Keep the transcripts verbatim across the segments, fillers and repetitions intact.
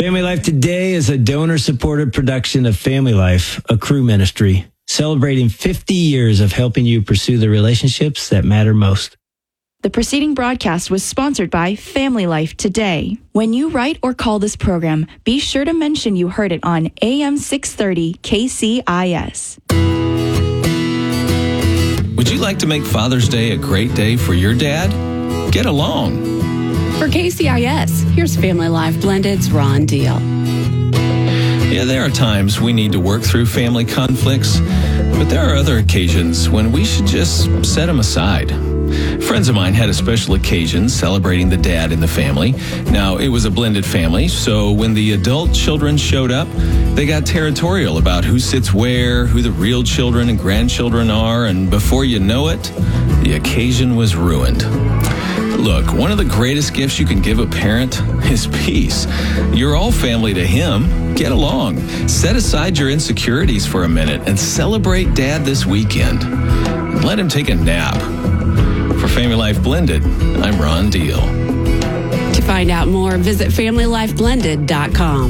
Family Life Today is a donor-supported production of Family Life, a Cru ministry, celebrating fifty years of helping you pursue the relationships that matter most. The preceding broadcast was sponsored by Family Life Today. When you write or call this program, be sure to mention you heard it on A M six thirty K C I S. Would you like to make Father's Day a great day for your dad? Get along. For K C I S, here's Family Life Blended's Ron Deal. Yeah, there are times we need to work through family conflicts, but there are other occasions when we should just set them aside. Friends of mine had a special occasion celebrating the dad in the family. Now, it was a blended family, so when the adult children showed up, they got territorial about who sits where, who the real children and grandchildren are, and before you know it, the occasion was ruined. Look, one of the greatest gifts you can give a parent is peace. You're all family to him. Get along. Set aside your insecurities for a minute and celebrate Dad this weekend. Let him take a nap. For Family Life Blended, I'm Ron Deal. To find out more, visit family life blended dot com.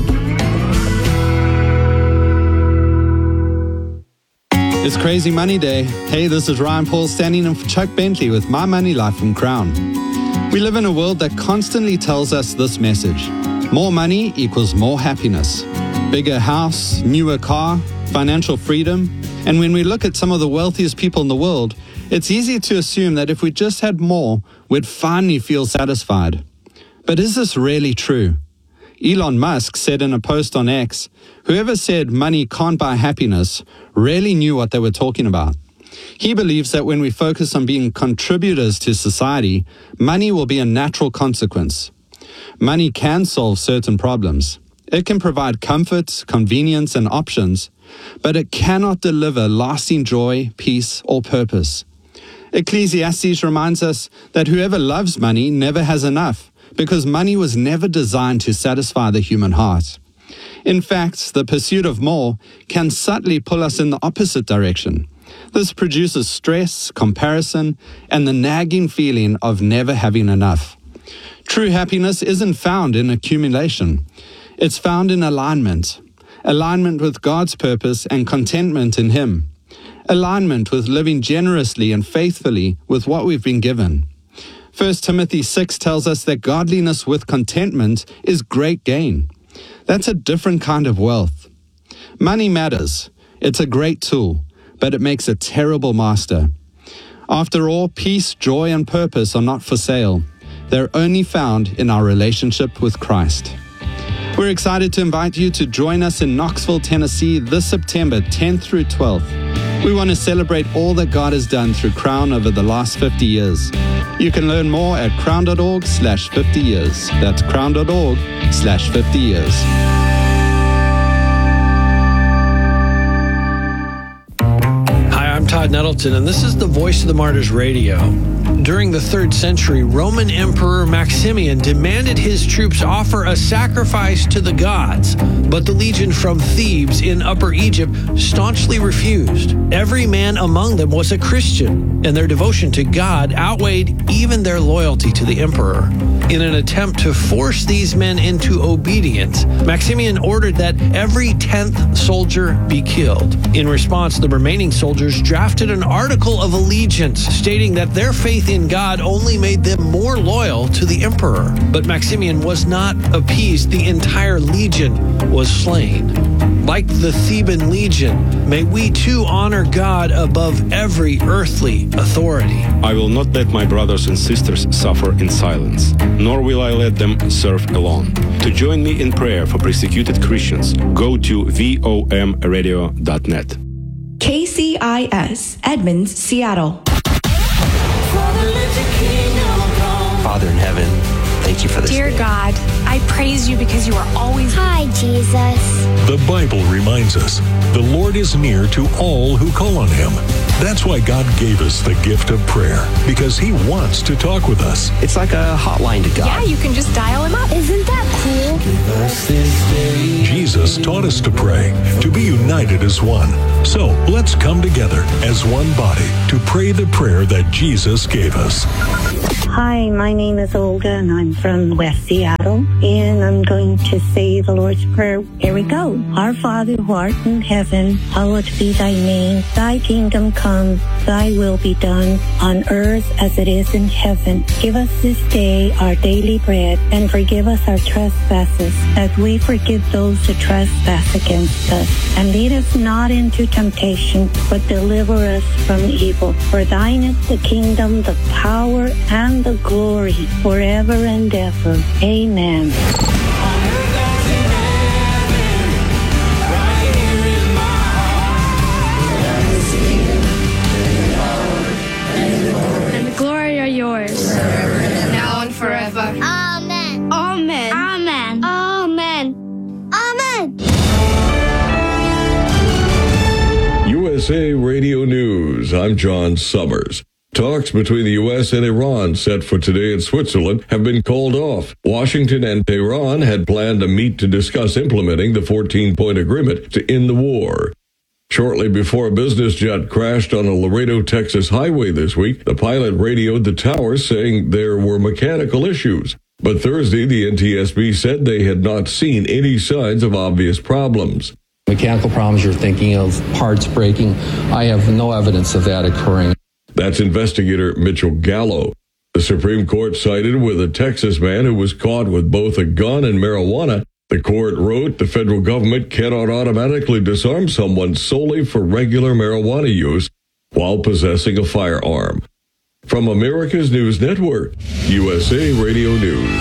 It's Crazy Money Day. Hey, this is Ryan Paul standing in for Chuck Bentley with My Money Life from Crown. We live in a world that constantly tells us this message. More money equals more happiness. Bigger house, newer car, financial freedom. And when we look at some of the wealthiest people in the world, it's easy to assume that if we just had more, we'd finally feel satisfied. But is this really true? Elon Musk said in a post on X, whoever said money can't buy happiness really knew what they were talking about. He believes that when we focus on being contributors to society, money will be a natural consequence. Money can solve certain problems. It can provide comfort, convenience, and options, but it cannot deliver lasting joy, peace, or purpose. Ecclesiastes reminds us that whoever loves money never has enough, because money was never designed to satisfy the human heart. In fact, the pursuit of more can subtly pull us in the opposite direction. This produces stress, comparison, and the nagging feeling of never having enough. True happiness isn't found in accumulation. It's found in alignment. Alignment with God's purpose and contentment in Him. Alignment with living generously and faithfully with what we've been given. First Timothy six tells us that godliness with contentment is great gain. That's a different kind of wealth. Money matters. It's a great tool, but it makes a terrible master. After all, peace, joy, and purpose are not for sale. They're only found in our relationship with Christ. We're excited to invite you to join us in Knoxville, Tennessee this September tenth through twelfth. We want to celebrate all that God has done through Crown over the last fifty years. You can learn more at crown.org slash 50 years. That's crown.org slash 50 years. Hi, I'm Todd Nettleton, and this is the Voice of the Martyrs Radio. During the third century, Roman Emperor Maximian demanded his troops offer a sacrifice to the gods, but the legion from Thebes in Upper Egypt staunchly refused. Every man among them was a Christian, and their devotion to God outweighed even their loyalty to the emperor. In an attempt to force these men into obedience, Maximian ordered that every tenth soldier be killed. In response, the remaining soldiers drafted an article of allegiance stating that their faith in God only made them more loyal to the emperor. But Maximian was not appeased. The entire legion was slain. Like the Theban legion, may we too honor God above every earthly authority. I will not let my brothers and sisters suffer in silence, nor will I let them serve alone. To join me in prayer for persecuted Christians, go to V O M radio dot net. K C I S, Edmonds, Seattle. Father in heaven, thank you for this Dear day. God, I praise you because you are always... Hi, Jesus. The Bible reminds us the Lord is near to all who call on Him. That's why God gave us the gift of prayer, because He wants to talk with us. It's like a hotline to God. Yeah, you can just dial Him up. Isn't that cool? Jesus Jesus taught us to pray, to be united as one. So let's come together as one body to pray the prayer that Jesus gave us. Hi, my name is Olga, and I'm from West Seattle, and I'm going to say the Lord's Prayer. Here we go. Our Father who art in heaven, hallowed be thy name. Thy kingdom come, thy will be done, on earth as it is in heaven. Give us this day our daily bread, and forgive us our trespasses, as we forgive those who trespass against us. And lead us not into temptation, but deliver us from evil. For thine is the kingdom, the power, and the glory, forever and ever. Amen. And the glory are yours, now and forever. Amen. Amen. Amen. Amen. Amen. U S A Radio News. I'm John Summers. Talks between the U S and Iran set for today in Switzerland have been called off. Washington and Tehran had planned to meet to discuss implementing the fourteen-point agreement to end the war. Shortly before a business jet crashed on a Laredo, Texas highway this week, the pilot radioed the tower saying there were mechanical issues. But Thursday, the N T S B said they had not seen any signs of obvious problems. Mechanical problems, you're thinking of parts breaking. I have no evidence of that occurring. That's investigator Mitchell Gallo. The Supreme Court sided with a Texas man who was caught with both a gun and marijuana. The court wrote the federal government cannot automatically disarm someone solely for regular marijuana use while possessing a firearm. From America's News Network, U S A Radio News.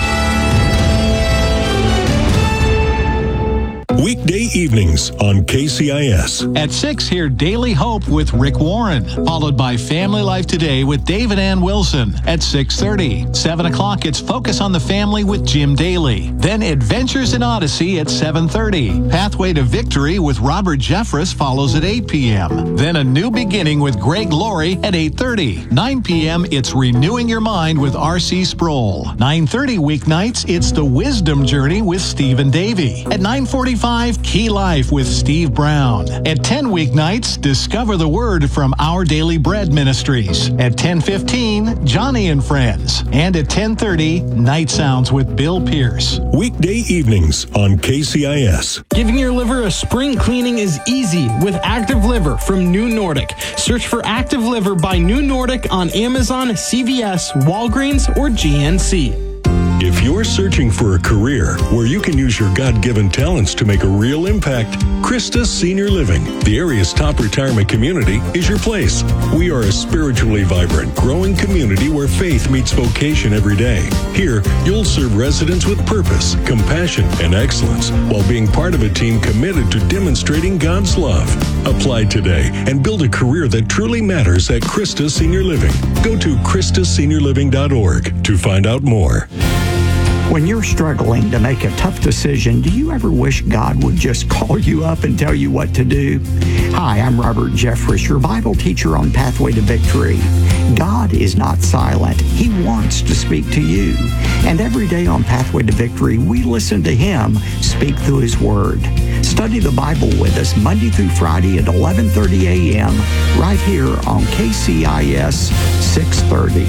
Weekday evenings on K C I S. At six, hear Daily Hope with Rick Warren, followed by Family Life Today with David Ann Wilson at six thirty. seven o'clock, it's Focus on the Family with Jim Daly. Then Adventures in Odyssey at seven thirty. Pathway to Victory with Robert Jeffress follows at eight p.m. Then A New Beginning with Greg Laurie at eight thirty. nine p.m., it's Renewing Your Mind with R C Sproul. nine thirty weeknights, it's The Wisdom Journey with Stephen Davey. At nine forty-five, Key Life with Steve Brown. At ten weeknights, Discover the Word from Our Daily Bread Ministries. At ten fifteen, Johnny and Friends. And at ten thirty, Night Sounds with Bill Pierce. Weekday evenings on K C I S. Giving your liver a spring cleaning is easy with Active Liver from New Nordic. Search for Active Liver by New Nordic on Amazon, C V S, Walgreens, or G N C. If you're searching for a career where you can use your God-given talents to make a real impact, Christus Senior Living, the area's top retirement community, is your place. We are a spiritually vibrant, growing community where faith meets vocation every day. Here, you'll serve residents with purpose, compassion, and excellence while being part of a team committed to demonstrating God's love. Apply today and build a career that truly matters at Christus Senior Living. Go to Christus Senior Living dot org to find out more. When you're struggling to make a tough decision, do you ever wish God would just call you up and tell you what to do? Hi, I'm Robert Jeffress, your Bible teacher on Pathway to Victory. God is not silent. He wants to speak to you. And every day on Pathway to Victory, we listen to Him speak through His Word. Study the Bible with us Monday through Friday at eleven thirty a.m. right here on K C I S six thirty.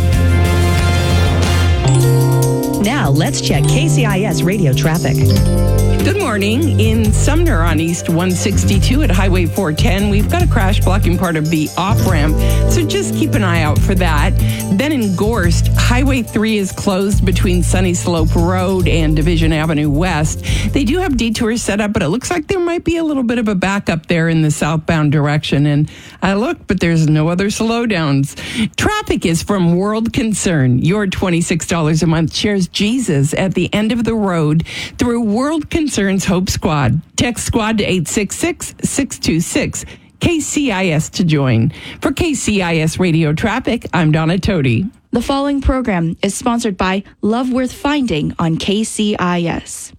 Now, let's check K C I S radio traffic. Good morning. In Sumner on East one sixty-two at Highway four ten, we've got a crash blocking part of the off-ramp, so just keep an eye out for that. Then in Gorst, Highway three is closed between Sunny Slope Road and Division Avenue West. They do have detours set up, but it looks like there might be a little bit of a backup there in the southbound direction. And I looked, but there's no other slowdowns. Traffic is from World Concern. Your twenty-six dollars a month shares Jesus at the end of the road through World Concern's Hope Squad. Text SQUAD to eight six six, six two six, K C I S to join. For K C I S Radio Traffic, I'm Donna Toti. The following program is sponsored by Love Worth Finding on K C I S.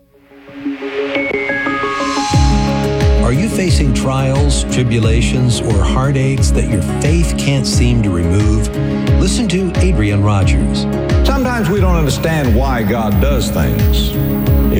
Are you facing trials, tribulations, or heartaches that your faith can't seem to remove? Listen to Adrian Rogers. Sometimes we don't understand why God does things. If you pray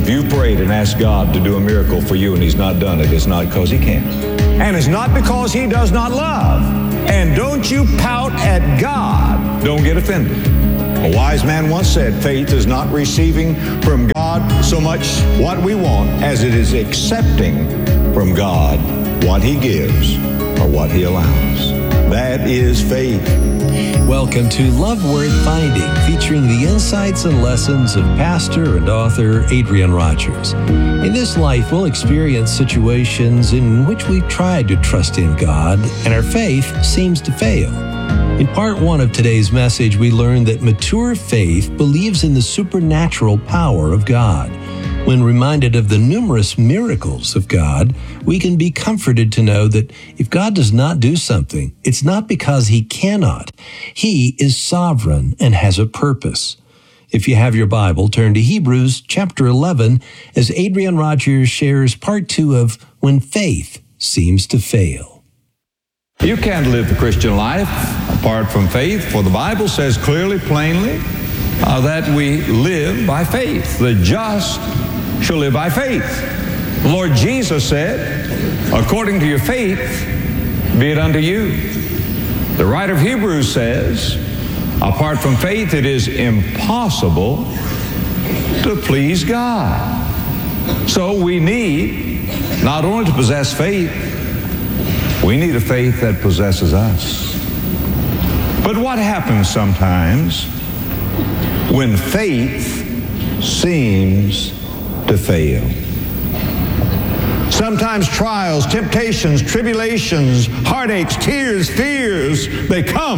prayed and asked God to do a miracle for you and he's not done it, it's not because he can't. And it's not because he does not love. And don't you pout at God. Don't get offended. A wise man once said, faith is not receiving from God so much what we want as it is accepting from God what he gives or what he allows. That is faith. Welcome to Love Worth Finding, featuring the insights and lessons of pastor and author Adrian Rogers. In this life, we'll experience situations in which we've tried to trust in God and our faith seems to fail. In part one of today's message, we learned that mature faith believes in the supernatural power of God. When reminded of the numerous miracles of God, we can be comforted to know that if God does not do something, it's not because he cannot. He is sovereign and has a purpose. If you have your Bible, turn to Hebrews chapter eleven as Adrian Rogers shares part two of When Faith Seems to Fail. You can't live the Christian life apart from faith, for the Bible says clearly, plainly, uh, that we live by faith. The just shall live by faith. The Lord Jesus said, according to your faith, be it unto you. The writer of Hebrews says, apart from faith, it is impossible to please God. So we need not only to possess faith, we need a faith that possesses us. But what happens sometimes when faith seems to fail? Sometimes trials, temptations, tribulations, heartaches, tears, fears, they come,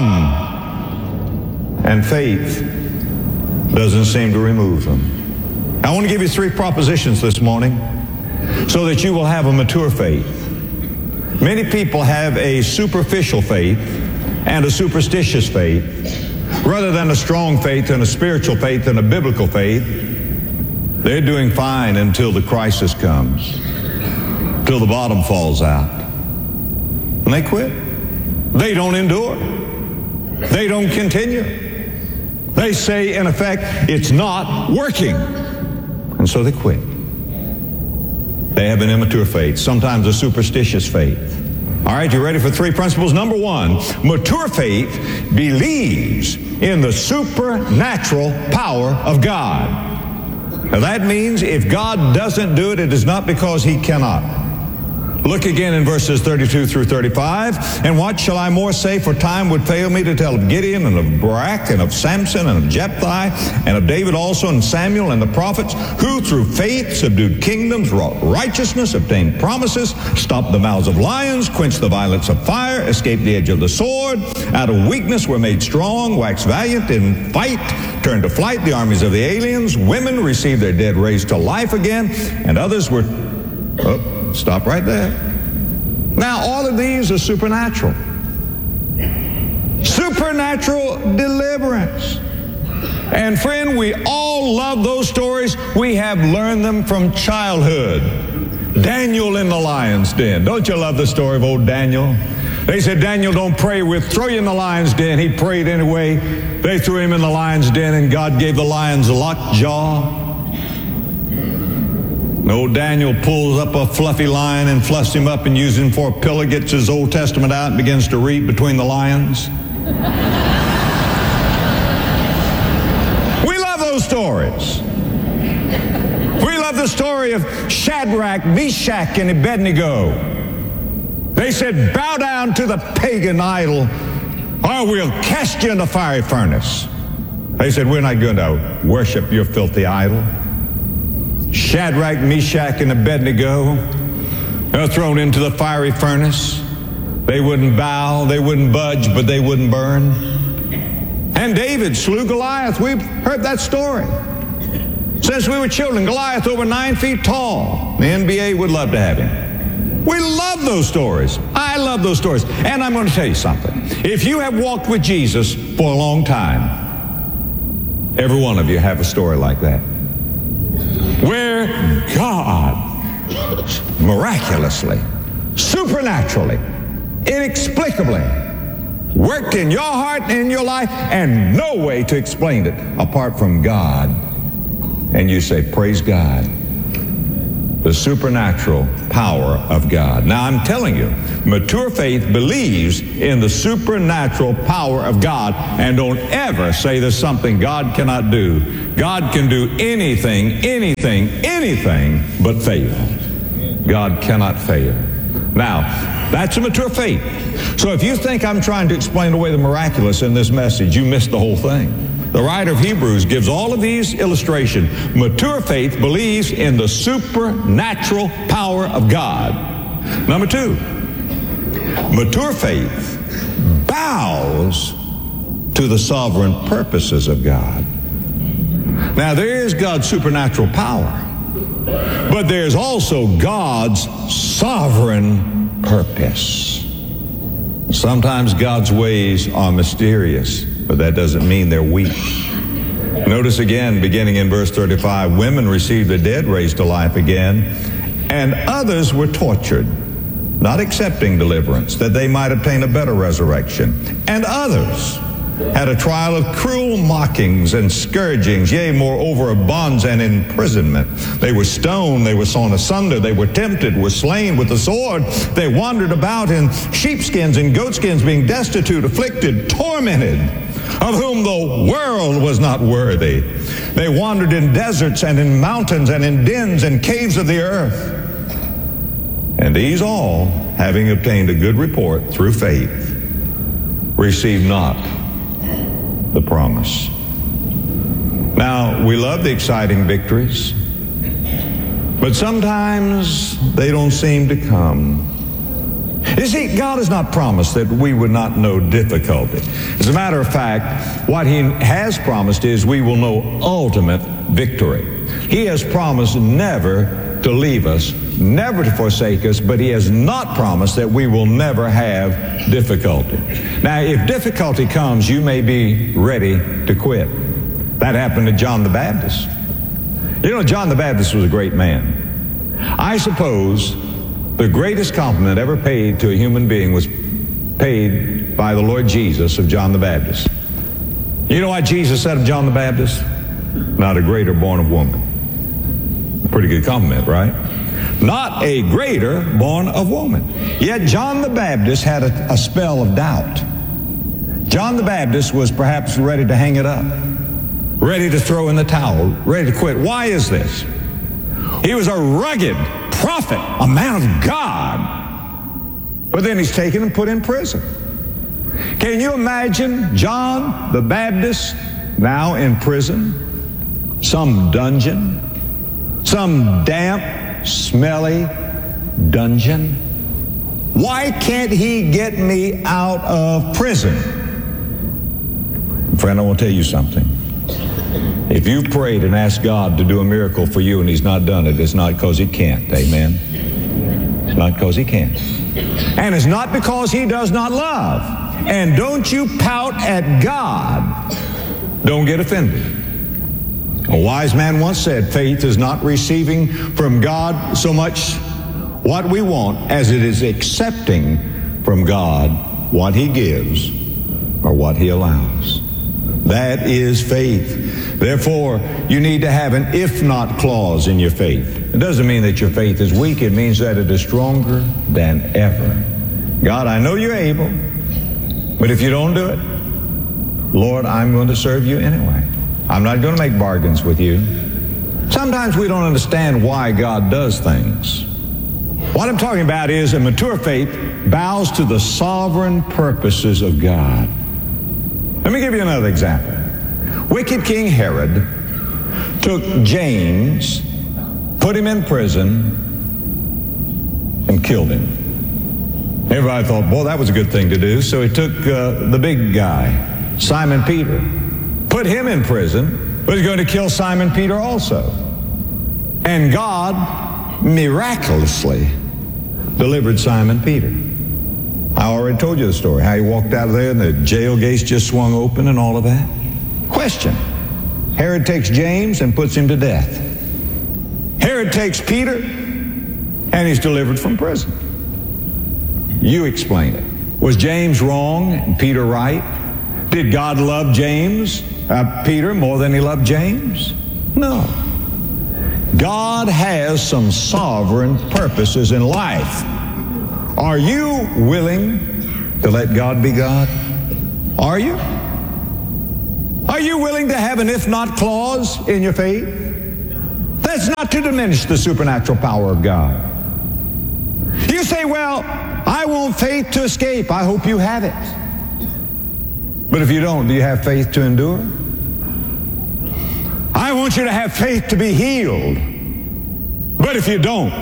and faith doesn't seem to remove them. I want to give you three propositions this morning so that you will have a mature faith. Many people have a superficial faith and a superstitious faith rather than a strong faith and a spiritual faith and a biblical faith. They're doing fine until the crisis comes, till the bottom falls out. And they quit. They don't endure. They don't continue. They say, in effect, it's not working. And so they quit. They have an immature faith, sometimes a superstitious faith. All right, you ready for three principles? Number one, mature faith believes in the supernatural power of God. Now that means if God doesn't do it, it is not because he cannot. Look again in verses thirty-two through thirty-five. And what shall I more say, for time would fail me to tell of Gideon and of Barak and of Samson and of Jephthah and of David also and Samuel and the prophets, who through faith subdued kingdoms, wrought righteousness, obtained promises, stopped the mouths of lions, quenched the violence of fire, escaped the edge of the sword, out of weakness were made strong, waxed valiant in fight, turned to flight the armies of the aliens, women received their dead raised to life again, and others were... Oh, stop right there. Now, all of these are supernatural. Supernatural deliverance. And friend, we all love those stories. We have learned them from childhood. Daniel in the lion's den. Don't you love the story of old Daniel? They said, Daniel, don't pray. We'll throw you in the lion's den. He prayed anyway. They threw him in the lion's den, and God gave the lions a locked jaw. Old Daniel pulls up a fluffy lion and fluffs him up and uses him for a pillow, gets his Old Testament out and begins to read between the lions. We love those stories. We love the story of Shadrach, Meshach, and Abednego. They said, bow down to the pagan idol or we'll cast you in the fiery furnace. They said, we're not going to worship your filthy idol. Shadrach, Meshach, and Abednego are thrown into the fiery furnace. They wouldn't bow, they wouldn't budge, but they wouldn't burn. And David slew Goliath. We've heard that story. Since we were children, Goliath over nine feet tall. The N B A would love to have him. We love those stories. I love those stories. And I'm going to tell you something. If you have walked with Jesus for a long time, every one of you have a story like that, where God miraculously, supernaturally, inexplicably worked in your heart and in your life, and no way to explain it apart from God. And you say, praise God. the supernatural power of God. Now, I'm telling you, mature faith believes in the supernatural power of God, and don't ever say there's something God cannot do. God can do anything, anything, anything but fail. God cannot fail. Now, that's a mature faith. So if you think I'm trying to explain away the miraculous in this message, you missed the whole thing. The writer of Hebrews gives all of these illustrations. Mature faith believes in the supernatural power of God. Number two, mature faith bows to the sovereign purposes of God. Now, there is God's supernatural power, but there's also God's sovereign purpose. Sometimes God's ways are mysterious, but that doesn't mean they're weak. Notice again, beginning in verse thirty-five, women received the dead raised to life again, and others were tortured, not accepting deliverance, that they might obtain a better resurrection. And others had a trial of cruel mockings and scourgings, yea, moreover, of bonds and imprisonment. They were stoned, they were sawn asunder, they were tempted, were slain with the sword. They wandered about in sheepskins and goatskins, being destitute, afflicted, tormented, of whom the world was not worthy. They wandered in deserts and in mountains and in dens and caves of the earth. And these all, having obtained a good report through faith, received not the promise. Now, we love the exciting victories, but sometimes they don't seem to come. You see, God has not promised that we would not know difficulty. As a matter of fact, what He has promised is we will know ultimate victory. He has promised never to leave us, never to forsake us, but He has not promised that we will never have difficulty. Now, if difficulty comes, you may be ready to quit. That happened to John the Baptist. You know, John the Baptist was a great man. I suppose the greatest compliment ever paid to a human being was paid by the Lord Jesus of John the Baptist. You know what Jesus said of John the Baptist? Not a greater born of woman. Pretty good compliment, right? Not a greater born of woman. Yet John the Baptist had a, a spell of doubt. John the Baptist was perhaps ready to hang it up, ready to throw in the towel, ready to quit. Why is this? He was a rugged prophet, a man of God. But then he's taken and put in prison. Can you imagine John the Baptist now in prison? Some dungeon, some damp, smelly dungeon. Why can't He get me out of prison? Friend, I want to tell you something. If you've prayed and asked God to do a miracle for you and He's not done it, it's not because He can't. Amen? It's not because He can't. And it's not because He does not love. And don't you pout at God. Don't get offended. A wise man once said, faith is not receiving from God so much what we want as it is accepting from God what He gives or what He allows. That is faith. Therefore, you need to have an if not clause in your faith. It doesn't mean that your faith is weak. It means that it is stronger than ever. God, I know you're able, but if you don't do it, Lord, I'm going to serve you anyway. I'm not going to make bargains with you. Sometimes we don't understand why God does things. What I'm talking about is a mature faith bows to the sovereign purposes of God. Let me give you another example. Wicked King Herod took James, put him in prison, and killed him. Everybody thought, boy, that was a good thing to do. So he took uh, the big guy, Simon Peter, put him in prison, but he's going to kill Simon Peter also. And God miraculously delivered Simon Peter. I already told you the story, how he walked out of there and the jail gates just swung open and all of that. Question. Herod takes James and puts him to death. Herod takes Peter and he's delivered from prison. You explain it. Was James wrong and Peter right? Did God love James, uh, Peter, more than He loved James? No. God has some sovereign purposes in life. Are you willing to let God be God? Are you? Are you willing to have an if not clause in your faith? That's not to diminish the supernatural power of God. You say, well, I want faith to escape. I hope you have it. But if you don't, do you have faith to endure? I want you to have faith to be healed. But if you don't,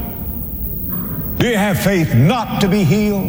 do you have faith not to be healed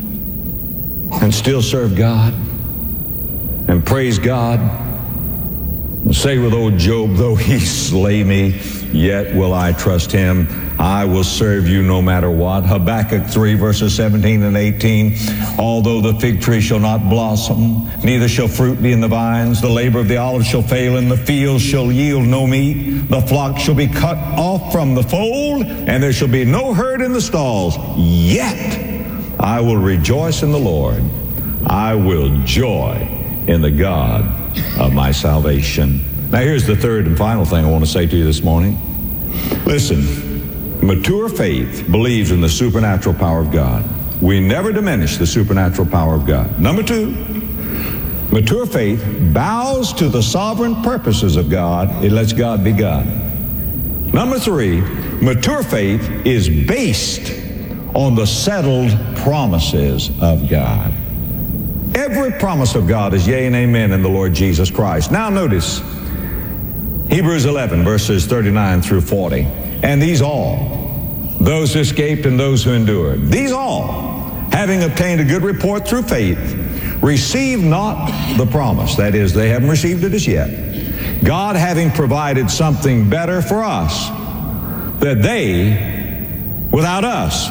and still serve God and praise God and say with old Job, though he slay me, yet will I trust him. I will serve you no matter what. Habakkuk three, verses seventeen and eighteen. Although the fig tree shall not blossom, neither shall fruit be in the vines, the labor of the olive shall fail, and the field shall yield no meat. The flock shall be cut off from the fold, and there shall be no herd in the stalls. Yet I will rejoice in the Lord. I will joy in the God of my salvation. Now here's the third and final thing I want to say to you this morning. Listen. Mature faith believes in the supernatural power of God. We never diminish the supernatural power of God. Number two, mature faith bows to the sovereign purposes of God. It lets God be God. Number three, mature faith is based on the settled promises of God. Every promise of God is yea and amen in the Lord Jesus Christ. Now notice Hebrews eleven, verses thirty-nine through forty. And these all, those who escaped and those who endured, these all, having obtained a good report through faith, received not the promise. That is, they haven't received it as yet. God having provided something better for us, that they, without us,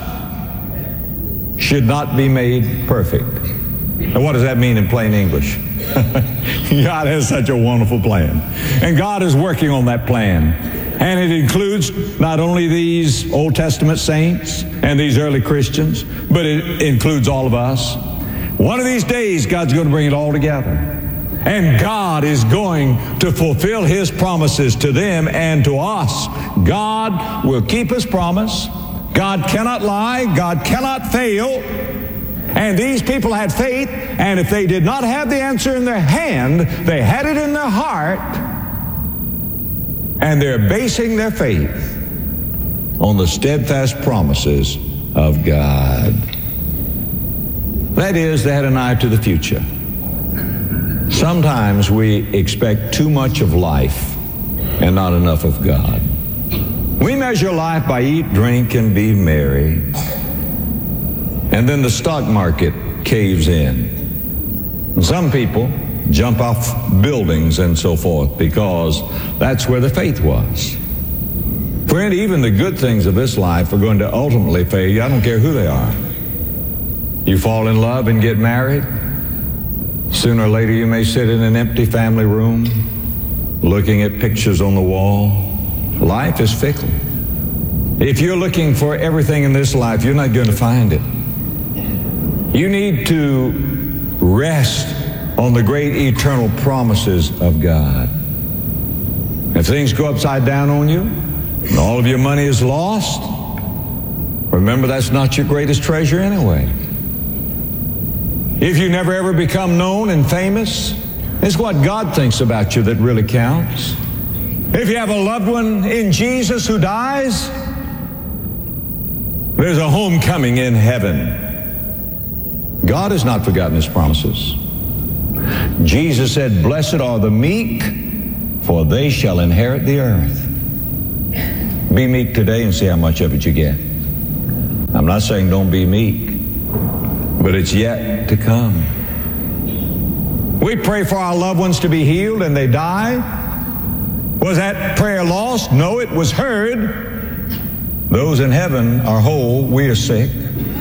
should not be made perfect. And what does that mean in plain English? God has such a wonderful plan. And God is working on that plan. And it includes not only these Old Testament saints and these early Christians, but it includes all of us. One of these days, God's going to bring it all together. And God is going to fulfill His promises to them and to us. God will keep His promise. God cannot lie. God cannot fail. And these people had faith, and if they did not have the answer in their hand, they had it in their heart. And they're basing their faith on the steadfast promises of God. That is, they had an eye to the future. Sometimes we expect too much of life and not enough of God. We measure life by eat, drink, and be merry. And then the stock market caves in. And some people jump off buildings and so forth because that's where the faith was. Friend, even the good things of this life are going to ultimately fail you. I don't care who they are. You fall in love and get married. Sooner or later you may sit in an empty family room looking at pictures on the wall. Life is fickle. If you're looking for everything in this life, you're not going to find it. You need to rest on the great eternal promises of God. If things go upside down on you and all of your money is lost, remember that's not your greatest treasure anyway. If you never ever become known and famous, it's what God thinks about you that really counts. If you have a loved one in Jesus who dies, there's a homecoming in heaven. God has not forgotten His promises. Jesus said, "Blessed are the meek, for they shall inherit the earth." Be meek today and see how much of it you get. I'm not saying don't be meek, but it's yet to come. We pray for our loved ones to be healed and they die. Was that prayer lost? No, it was heard. Those in heaven are whole, we are sick.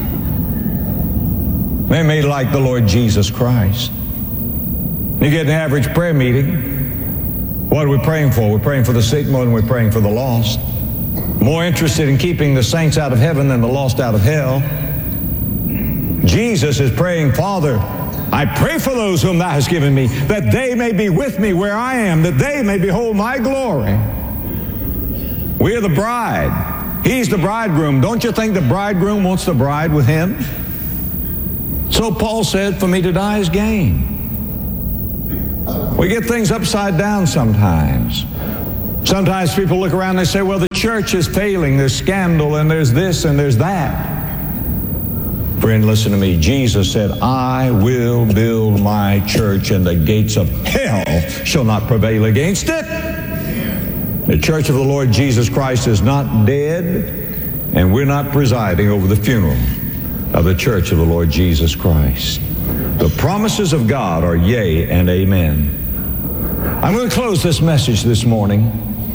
They may like the Lord Jesus Christ. You get an average prayer meeting. What are we praying for? We're praying for the sick more than we're praying for the lost. More interested in keeping the saints out of heaven than the lost out of hell. Jesus is praying, "Father, I pray for those whom Thou hast given me, that they may be with me where I am, that they may behold my glory." We're the bride. He's the bridegroom. Don't you think the bridegroom wants the bride with him? So Paul said, for me to die is gain. We get things upside down sometimes. Sometimes people look around and they say, well, the church is failing. There's scandal and there's this and there's that. Friend, listen to me. Jesus said, I will build my church and the gates of hell shall not prevail against it. The church of the Lord Jesus Christ is not dead, and we're not presiding over the funeral of the church of the Lord Jesus Christ. The promises of God are yea and amen. I'm going to close this message this morning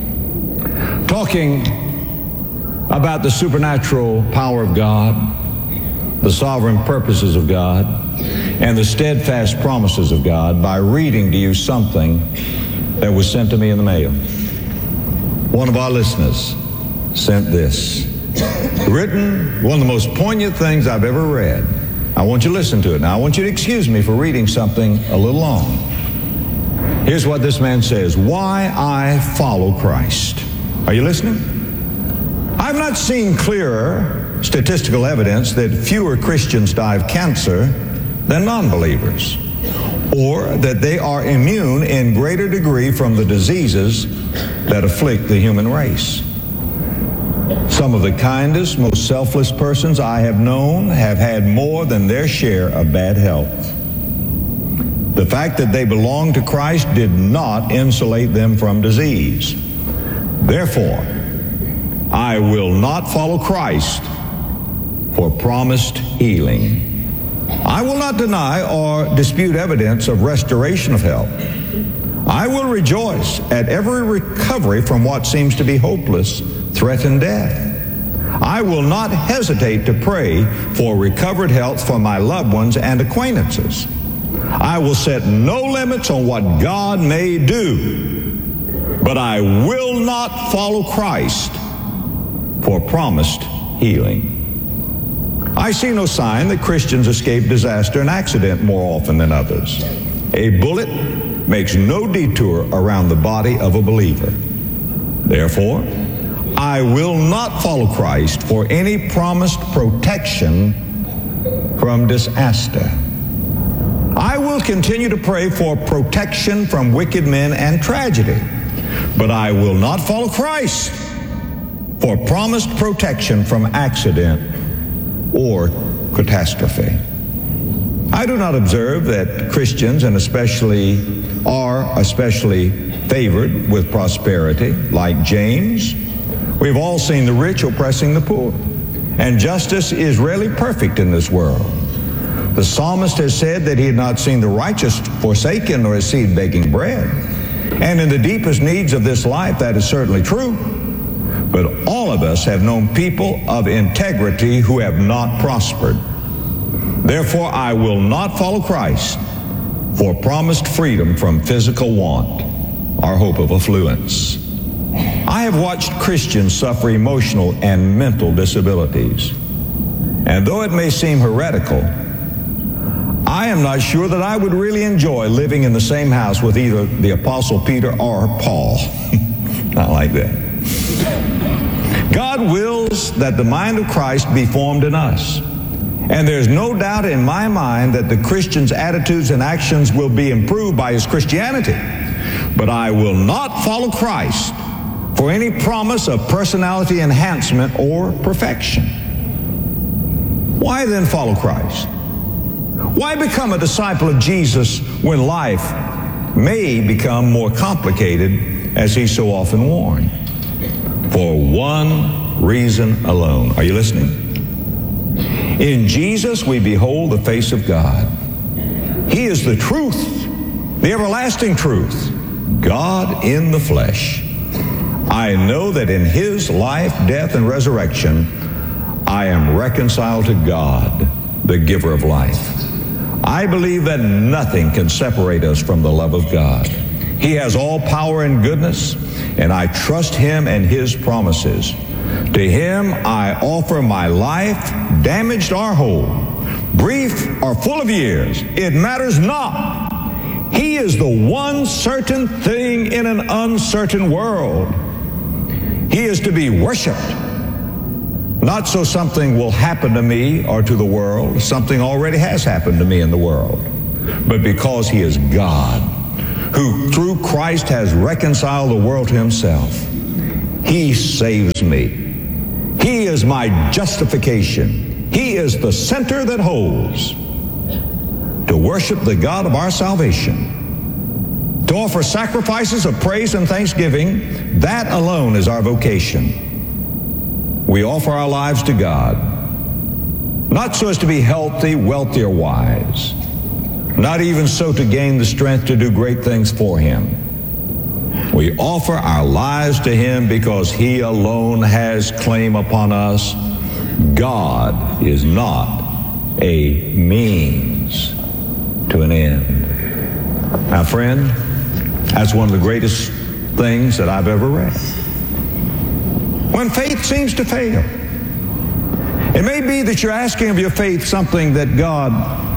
talking about the supernatural power of God, the sovereign purposes of God, and the steadfast promises of God by reading to you something that was sent to me in the mail. One of our listeners sent this. Written, one of the most poignant things I've ever read. I want you to listen to it. Now, I want you to excuse me for reading something a little long. Here's what this man says. Why I follow Christ. Are you listening? I've not seen clearer statistical evidence that fewer Christians die of cancer than non-believers, or that they are immune in greater degree from the diseases that afflict the human race. Some of the kindest, most selfless persons I have known have had more than their share of bad health. The fact that they belong to Christ did not insulate them from disease. Therefore, I will not follow Christ for promised healing. I will not deny or dispute evidence of restoration of health. I will rejoice at every recovery from what seems to be hopeless, threatened death. I will not hesitate to pray for recovered health for my loved ones and acquaintances. I will set no limits on what God may do, but I will not follow Christ for promised healing. I see no sign that Christians escape disaster and accident more often than others. A bullet makes no detour around the body of a believer. Therefore, I will not follow Christ for any promised protection from disaster. I will continue to pray for protection from wicked men and tragedy, but I will not follow Christ for promised protection from accident or catastrophe. I do not observe that Christians, and especially are especially favored with prosperity, like James. We've all seen the rich oppressing the poor, and justice is rarely perfect in this world. The psalmist has said that he had not seen the righteous forsaken nor his seed begging bread. And in the deepest needs of this life, that is certainly true. But all of us have known people of integrity who have not prospered. Therefore, I will not follow Christ for promised freedom from physical want, our hope of affluence. I have watched Christians suffer emotional and mental disabilities. And though it may seem heretical, I am not sure that I would really enjoy living in the same house with either the Apostle Peter or Paul. Not like that. God wills that the mind of Christ be formed in us. And there's no doubt in my mind that the Christian's attitudes and actions will be improved by his Christianity. But I will not follow Christ for any promise of personality enhancement or perfection. Why then follow Christ? Why become a disciple of Jesus when life may become more complicated, as he so often warned? For one reason alone. Are you listening? In Jesus we behold the face of God. He is the truth, the everlasting truth, God in the flesh. I know that in his life, death, and resurrection, I am reconciled to God, the giver of life. I believe that nothing can separate us from the love of God. He has all power and goodness, and I trust him and his promises. To him I offer my life, damaged or whole, brief or full of years. It matters not. He is the one certain thing in an uncertain world. He is to be worshiped. Not so something will happen to me or to the world. Something already has happened to me in the world. But because he is God, who through Christ has reconciled the world to himself, he saves me. He is my justification. He is the center that holds. To worship the God of our salvation, to offer sacrifices of praise and thanksgiving, that alone is our vocation. We offer our lives to God, not so as to be healthy, wealthy, or wise, not even so to gain the strength to do great things for him. We offer our lives to him because he alone has claim upon us. God is not a means to an end. Now, friend, that's one of the greatest things that I've ever read. When faith seems to fail, it may be that you're asking of your faith something that God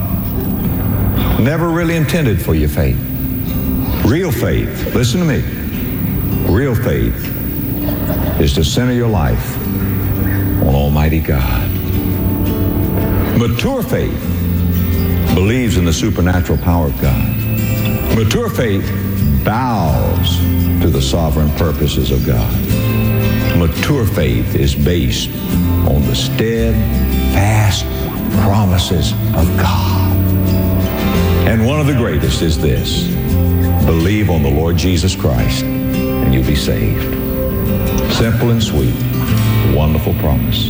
never really intended for your faith. Real faith, listen to me, real faith is to center your life on Almighty God. Mature faith believes in the supernatural power of God. Mature faith bows to the sovereign purposes of God. Mature faith is based on the steadfast promises of God. And one of the greatest is this: believe on the Lord Jesus Christ and you'll be saved. Simple and sweet, wonderful promise.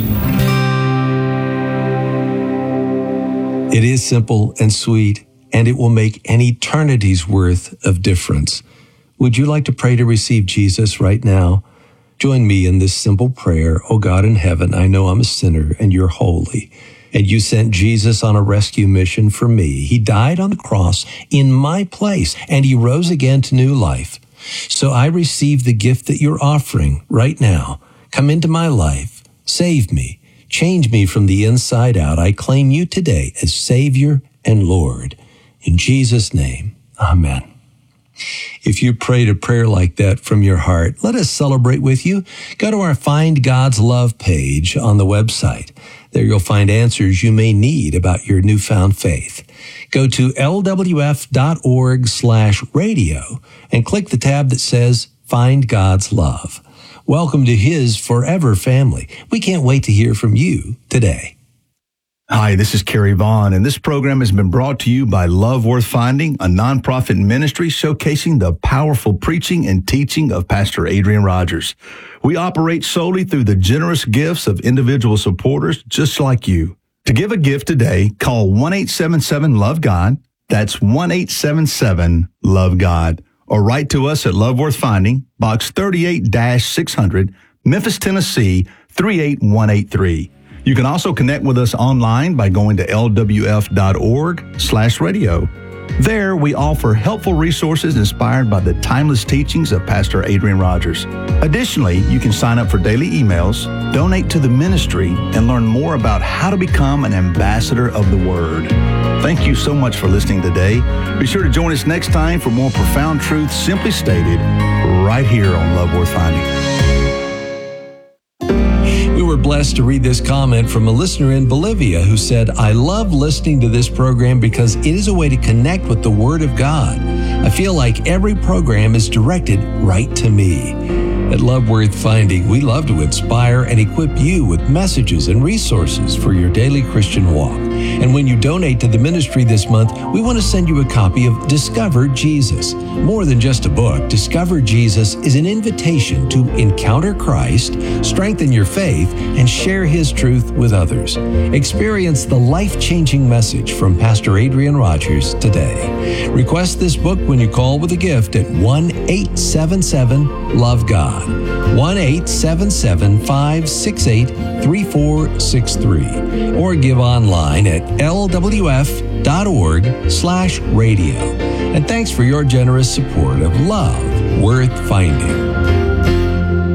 It is simple and sweet, and it will make an eternity's worth of difference. Would you like to pray to receive Jesus right now? Join me in this simple prayer. Oh God in heaven, I know I'm a sinner and you're holy, and you sent Jesus on a rescue mission for me. He died on the cross in my place, and he rose again to new life. So I receive the gift that you're offering right now. Come into my life, save me, change me from the inside out. I claim you today as Savior and Lord. In Jesus' name, amen. If you prayed a prayer like that from your heart, let us celebrate with you. Go to our Find God's Love page on the website. There you'll find answers you may need about your newfound faith. Go to lwf.org slash radio and click the tab that says Find God's Love. Welcome to his forever family. We can't wait to hear from you today. Hi, this is Kerry Vaughn, and this program has been brought to you by Love Worth Finding, a nonprofit ministry showcasing the powerful preaching and teaching of Pastor Adrian Rogers. We operate solely through the generous gifts of individual supporters just like you. To give a gift today, call one eight seven seven love God. That's one eight seven seven love God. Or write to us at Love Worth Finding, Box thirty-eight six hundred, Memphis, Tennessee, three eight one eight three. You can also connect with us online by going to lwf.org slash radio. There, we offer helpful resources inspired by the timeless teachings of Pastor Adrian Rogers. Additionally, you can sign up for daily emails, donate to the ministry, and learn more about how to become an ambassador of the Word. Thank you so much for listening today. Be sure to join us next time for more profound truths simply stated right here on Love Worth Finding. We were blessed to read this comment from a listener in Bolivia who said, I love listening to this program because it is a way to connect with the Word of God. I feel like every program is directed right to me. At Love Worth Finding, we love to inspire and equip you with messages and resources for your daily Christian walk. And when you donate to the ministry this month, we want to send you a copy of Discover Jesus. More than just a book, Discover Jesus is an invitation to encounter Christ, strengthen your faith, and share his truth with others. Experience the life-changing message from Pastor Adrian Rogers today. Request this book when you call with a gift at one eight seven seven love God. one eight seven seven five six eight three four six three, or give online at lwf.org slash radio. And thanks for your generous support of Love Worth Finding.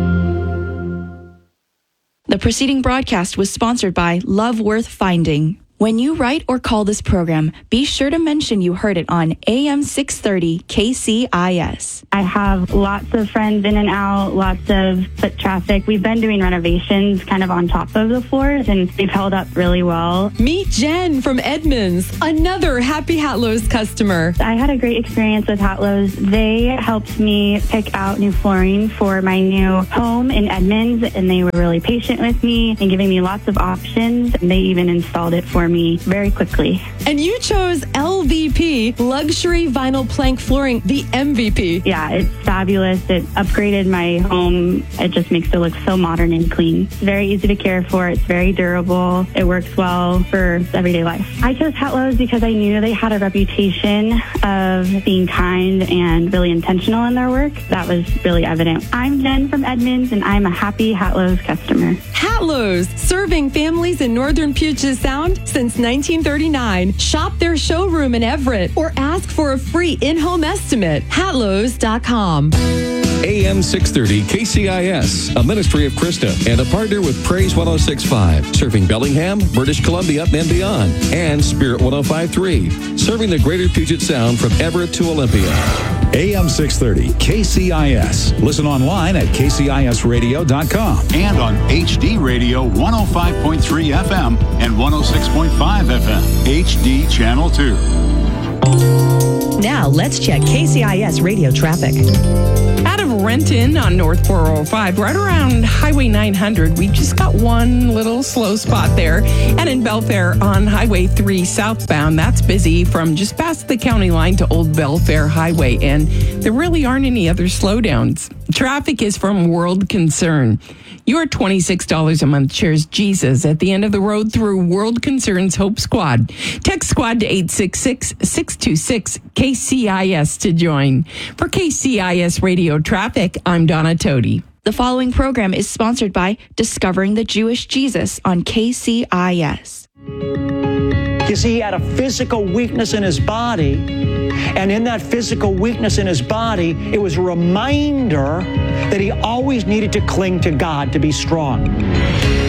The preceding broadcast was sponsored by Love Worth Finding. When you write or call this program, be sure to mention you heard it on A M six thirty K C I S. I have lots of friends in and out, lots of foot traffic. We've been doing renovations kind of on top of the floors, and they've held up really well. Meet Jen from Edmonds, another Happy Hatlows customer. I had a great experience with Hatlows. They helped me pick out new flooring for my new home in Edmonds, and they were really patient with me and giving me lots of options. And they even installed it for me very quickly. And you chose L V P, Luxury Vinyl Plank Flooring, the M V P. Yeah, it's fabulous. It upgraded my home. It just makes it look so modern and clean. It's very easy to care for. It's very durable. It works well for everyday life. I chose Hatlows because I knew they had a reputation of being kind and really intentional in their work. That was really evident. I'm Jen from Edmonds, and I'm a happy Hatlows customer. Hatlows, serving families in northern Puget Sound since nineteen thirty-nine. Shop their showroom in Everett or ask for a free in-home estimate. Hatlows dot com. A M six thirty K C I S, a ministry of Krista and a partner with Praise one oh six point five, serving Bellingham, British Columbia, and beyond, and Spirit one oh five point three, serving the greater Puget Sound from Everett to Olympia. A M six thirty K C I S. Listen online at K C I S radio dot com and on H D Radio one oh five point three F M and one oh six point five F M, H D Channel two. Now let's check K C I S radio traffic. Out of Renton on North four oh five, right around Highway nine hundred, we just got one little slow spot there. And in Belfair on Highway three southbound, that's busy from just past the county line to Old Belfair Highway. And there really aren't any other slowdowns. Traffic is from World Concern. Your twenty-six dollars a month shares Jesus at the end of the road through World Concern's Hope Squad. Text Squad to eight six six, six two six, K C I S to join. For K C I S Radio Traffic, I'm Donna Tody. The following program is sponsored by Discovering the Jewish Jesus on K C I S. You see, he had a physical weakness in his body. And in that physical weakness in his body, it was a reminder that he always needed to cling to God to be strong.